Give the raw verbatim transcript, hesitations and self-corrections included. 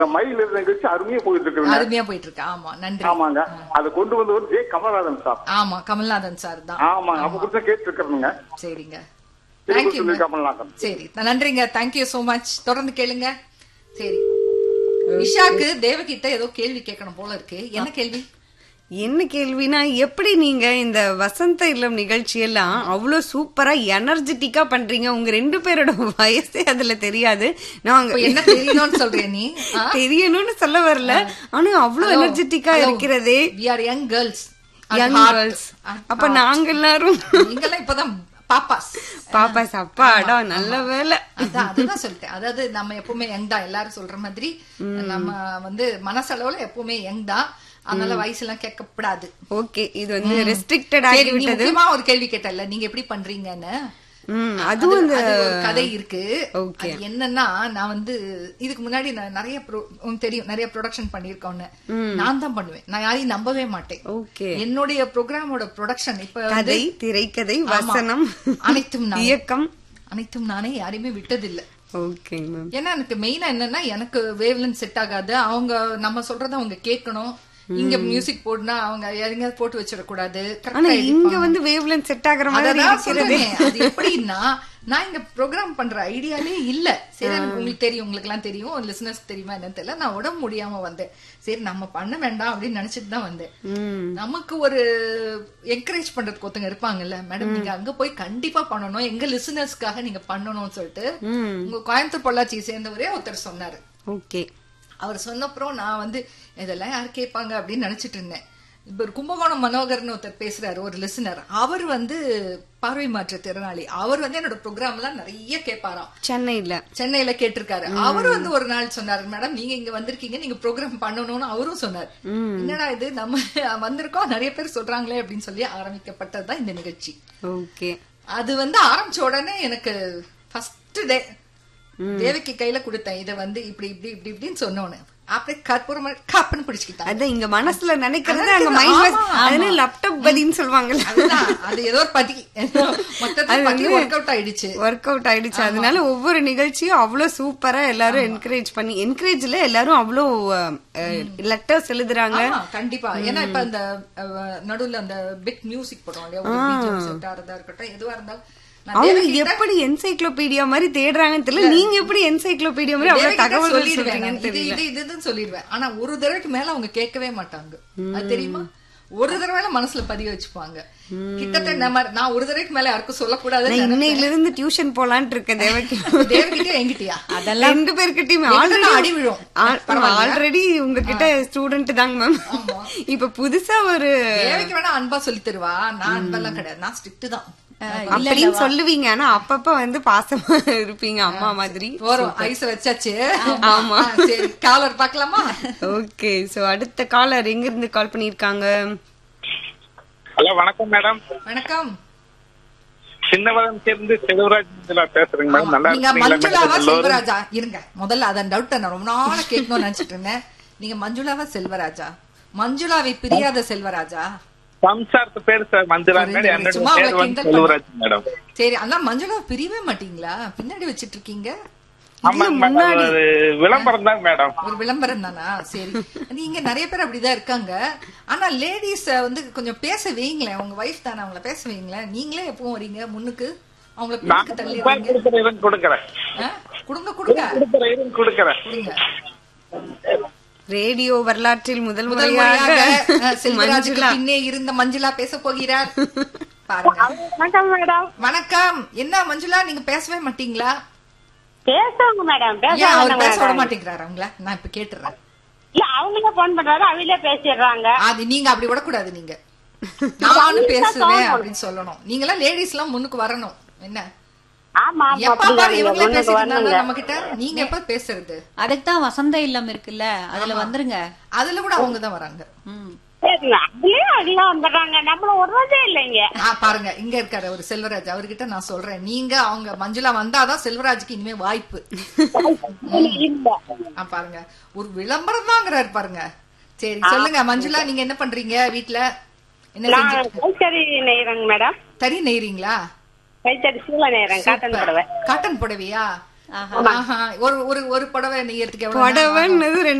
மயில் நிகழ்ச்சி அருமையா போயிட்டு இருக்கு. அருமையா போயிட்டு இருக்கு. ஆமா, நன்றி. ஆமாங்க, அதை கொண்டு வந்தவர் ஜே கமல்நாதன் சார். ஆமா, கமல்நாதன் சார் தான். ஆமாங்க, அப்ப கூட கேட்டு இருக்கிறேங்க. சரிங்க, தேங்க்யூ கமல்நாதன். சரி, நன்றிங்க, தேங்க்யூ சோ மச். தொடர்ந்து கேளுங்க. சரி, விஷாக்கு தேவகிட்ட ஏதோ கேள்வி கேட்கணும் போல இருக்கு. என்ன கேள்வி? என்ன கேள்வினா, எப்படி நீங்க இந்த வசந்த இல்லம் நிகழ்ச்சியெல்லாம் அவ்வளவு சூப்பரா எனர்ஜெட்டிக்கா பண்றீங்க? உங்க ரெண்டு பேரோட வயசே அதுல தெரியாது. நாங்க என்ன தெரியணும்னு சொல்றேன் நீ? தெரியணும்னு சொல்ல வரல, ஆனா அவ்வளவு எனர்ஜெட்டிக்கா இருக்கிறதே. we are young girls, young girls. அப்ப நாங்க எல்லாரும் நீங்கெல்லாம் இப்பதான் பாப்பாஸ் பாப்பாஸ். அப்பாடா, நல்ல வேலை. அதான் அதுதான் சொல்லிட்டேன். அதாவது நம்ம எப்பவுமே யங் தான், எல்லாரும் சொல்ற மாதிரி. நம்ம வந்து மனசளவுல எப்பவுமே யங் தான், அதனால வயசு எல்லாம் கேட்கப்படாது. ஓகே, இது வந்து ரெஸ்ட்ரிக்டட் ஆகி விட்டது. முக்கியமா ஒரு கேள்வி கேட்டல, நீங்க எப்படி பண்றீங்கன்னு. அதுவும் அந்த கதை இருக்கு. என்னன்னா, நான் வந்து இதுக்கு முன்னாடி நான் நிறைய தெரியும், நிறைய ப்ரொடக்ஷன் பண்ணிருக்கோன்னு. நான் தான் பண்ணுவேன், நான் யாரையும் நம்பவே மாட்டேன். என்னுடைய ப்ரோக்ராமோட ப்ரொடக்ஷன் இப்ப கதை, திரைக்கதை, வசனம், அனைத்தும் இயக்கம், அனைத்தும் நானே, யாரையுமே விட்டதில்லை. Okay ma'am. ஏன்னா எனக்கு மெயினா என்னன்னா, எனக்கு வேவ்லென்த் செட் ஆகாது. அவங்க நம்ம சொல்றத அவங்க கேட்கணும். இங்க மியூசிக் போடுனா அவங்க எங்க போட்டு வச்சிடக்கூடாது. இங்க வந்து வேவ்லென்த் செட் ஆகுற மாதிரி இருக்கிறது. அது எப்படின்னா, நான் இங்க ப்ரோக்ராம் பண்ற ஐடியாலே இல்ல. சரி, எனக்கு உங்களுக்கு தெரியும், உங்களுக்கு எல்லாம் தெரியும், லிசனர்ஸ்க்கு தெரியுமா என்னன்னு தெரியல. நான் உடம்பு முடியாம வந்தேன். சரி, நம்ம பண்ண வேண்டாம் அப்படின்னு நினைச்சிட்டு தான் வந்தேன். நமக்கு ஒரு என்கரேஜ் பண்றதுக்கு ஒருத்தங்க இருப்பாங்கல்ல, மேடம் நீங்க அங்க போய் கண்டிப்பா பண்ணணும், எங்க லிசனர்ஸ்க்காக நீங்க பண்ணணும்னு சொல்லிட்டு உங்க கோயம்புத்தூர் பொள்ளாச்சியை சேர்ந்தவரே ஒருத்தர் சொன்னாரு. ஓகே, அவர் சொன்னப்புறம் நான் வந்து இதெல்லாம் யார் கேட்பாங்க அப்படின்னு நினைச்சிட்டு இருந்தேன். இப்ப ஒரு கும்பகோணம் மனோகர்னு ஒருத்தர் பேசுறாரு, ஒரு லிசனர். அவர் வந்து பார்வை மாற்ற திறனாளி. அவர் வந்து என்னோட ப்ரோக்ராம் எல்லாம் நிறைய கேட்பாராம். சென்னையில சென்னையில கேட்டிருக்காரு. அவரு வந்து ஒரு நாள் சொன்னாரு, மேடம் நீங்க இங்க வந்திருக்கீங்க, நீங்க ப்ரோக்ராம் பண்ணணும்னு அவரும் சொன்னார். என்னடா இது, நம்ம வந்திருக்கோம், நிறைய பேர் சொல்றாங்களே அப்படின்னு சொல்லி ஆரம்பிக்கப்பட்டதுதான் இந்த நிகழ்ச்சி. ஓகே, அது வந்து ஆரம்பிச்ச உடனே எனக்கு ஃபர்ஸ்ட் டே தேவகி கையில கொடுத்தேன். இத வந்து இப்படி இப்படி இப்படி இப்படின்னு சொன்னோன்னு அப்படியே கற்பூரம் காப்புன்னு பிடிச்சுக்கிட்டேன். அதான் இங்க மனசுல நினைக்கிறது அங்க மைண்ட், அதனால லேப்டாப் பதின்னு சொல்லுவாங்கல்ல, அது ஏதோ ஒரு பதி மொத்தத்துல ஒர்க் அவுட் ஆயிடுச்சு ஒர்க் அவுட் ஆயிடுச்சு அதனால ஒவ்வொரு நிகழ்ச்சியும் அவ்வளவு சூப்பரா எல்லாரும் என்கரேஜ் பண்ணி, என்கரேஜ்ல எல்லாரும் அவ்வளவு லெட்டர்ஸ் எழுதுறாங்க. கண்டிப்பா, ஏன்னா இப்ப அந்த நடுவுல அந்த பிட் மியூசிக் போடுறோம் இல்லையா, இருக்கட்டும் எதுவா இருந்தாலும் அவங்க எப்படி என்சைக்ளோபீடியா மாதிரி தேடுறாங்கன்னு தெரியல. நீங்க எப்படி என்சைக்ளோபீடியா மாதிரி அவ்வளவு தகவல் சொல்லிடுவீங்கன்னு தெரியல. இது இதுன்னு சொல்லிடுவேன். ஆனா ஒரு தடவைக்கு மேல அவங்க கேட்கவே மாட்டாங்க, அது தெரியுமா? ஒரு தடவை மனசுல பதிய வச்சுப்பாங்க. கிட்டத்தட்ட நம்ம நான் ஒரு தடவைக்கு மேல யாருக்கும் சொல்லக்கூடாது. இன்னையில இருந்து டியூஷன் போலான்னு இருக்கேன். தேவகி தேவகிட்ட என்கிட்டயா? அதெல்லாம் ரெண்டு பேர்கிட்டயும் ஆல்ரெடி அடி விழும். ஆல்ரெடி உங்ககிட்ட ஸ்டூடெண்ட் தாங்க மேம். இப்ப புதுசா ஒரு தேவகி வேணா அன்பா சொல்லி தருவா, நான் அன்பெல்லாம் கிடையாது, நான் ஸ்ட்ரிக்ட் தான் அப்படின்னு சொல்லுவீங்க. ஆனா அப்பப்ப வந்து பாசமா இருப்பீங்க, அம்மா மாதிரி. வரும் ஐஸ் வச்சாச்சு. ஆமா, சரி, காலர் பாக்கலாமா? ஓகே, சோ அடுத்த காலர் எங்க இருந்து கால் பண்ணிருக்காங்க? ஹலோ, வணக்கம் மேடம். வணக்கம். சின்னவரம் சேர்ந்து செல்வராஜ் பேசுறேங்க மேடம். நல்லா நீங்க மஞ்சுளாவா செல்வராஜா? இருங்க, முதல்ல அதன் டவுட் நான் ரொம்ப நாளா கேட்கணும்னு நினைச்சிட்டு இருந்தேன். நீங்க மஞ்சுளாவா செல்வராஜா? மஞ்சுளாவை பிரியாத செல்வராஜா? சம்சாரத்து பேரு sir Manjula madam. Selvaraj madam. சரி, ஆனா மஞ்சுளா பிரியவே மாட்டீங்களா? பின்னாடி வச்சிட்டு இருக்கீங்க. விளம்பரம் தான் மேடம். ஒரு விளம்பரம் தானா? சரி, நீங்க நிறைய பேர் அப்படிதான் இருக்காங்க. ஆனா லேடிஸ் வந்து கொஞ்சம் பேச வைங்களேன். உங்க வைஃப் தானே, அவங்கள பேச வைங்களேன். நீங்களே எப்பவும் வரீங்க முன்னுக்கு, அவங்கள பின்னுக்கு தள்ளிடுறீங்க. கொடுக்கறேன் கொடுங்க கொடுங்க கொடுக்கறேன் கொடுங்க. ரேடியோ வரலாற்றில் முதல் முதல் முறையாக செல்வராஜுக்கு பின்னே இருந்த மஞ்சுளா பேச போகிறார். பாருங்க. வணக்கம் மேடம். வணக்கம். என்ன மஞ்சுளா, நீங்க பேசவே மாட்டீங்களா? பேசுவாங்க மேடம். அவர் பேச விட மாட்டேங்கிறாரு அவங்கள. நான் இப்ப கேட்டுறேன். இல்ல, அவங்களே போன் பண்றாரு, அவங்களே பேசிடுறாங்க. அது நீங்க அப்படி விடக்கூடாது. நீங்க நானும் பேசுவேன் அப்படின்னு சொல்லணும். நீங்க எல்லாம் லேடிஸ் எல்லாம் முன்னுக்கு வரணும். என்ன நம்ம கிட்ட நீங்க எப்ப பேசுறது? அதுக்குதான் வசந்த இல்லம் இருக்குல்ல, அதுல வந்துருங்க. அதுல கூட அவங்கதான் வராங்க. பாருங்க, இங்க இருக்காரு ஒரு செல்வராஜ், அவர்கிட்ட நான் சொல்றேன், நீங்க அவங்க மஞ்சுளா வந்தாதான் செல்வராஜுக்கு இனிமே வாய்ப்பு. பாருங்க, ஒரு விளம்பரம் தாங்கிறாரு பாருங்க. சரி சொல்லுங்க மஞ்சுளா, நீங்க என்ன பண்றீங்க வீட்டுல? என்ன மேடம்? தறி நெய்றீங்களா? காட்டன் புடவை. காட்டன் புடவையா? ஆஹா. ஒரு ஒரு ஒரு புடவை நெய்யறதுக்கு எவ்வளவு நேரம் ஆகும்? புடவைன்னு